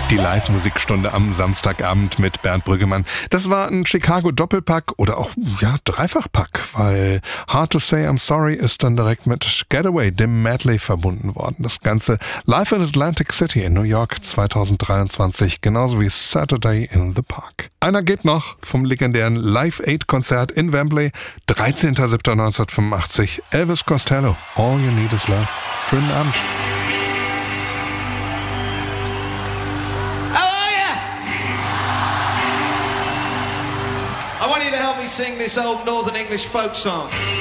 Die Live-Musikstunde am Samstagabend mit Bernd Brüggemann. Das war ein Chicago-Doppelpack oder auch, Dreifachpack, weil Hard to Say I'm Sorry ist dann direkt mit Getaway, dem Medley, verbunden worden. Das Ganze live in Atlantic City in New York 2023, genauso wie Saturday in the Park. Einer geht noch vom legendären Live-Aid-Konzert in Wembley, 13.07.1985, Elvis Costello, All You Need Is Love. Schönen Abend. I want you to help me sing this old Northern English folk song.